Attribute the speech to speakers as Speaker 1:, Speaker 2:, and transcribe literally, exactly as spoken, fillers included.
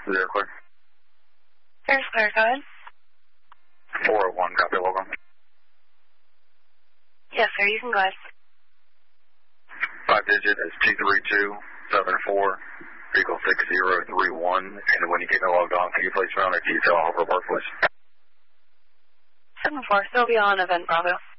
Speaker 1: Zero clear.
Speaker 2: There's clear, go ahead.
Speaker 1: four oh one, copy, welcome.
Speaker 2: Yes, sir, you can go ahead.
Speaker 1: Five digit is two three two seven four, vehicle six zero three one, and when you get logged on, can you please round a detail over work, please?
Speaker 2: seven four, still be on event Bravo.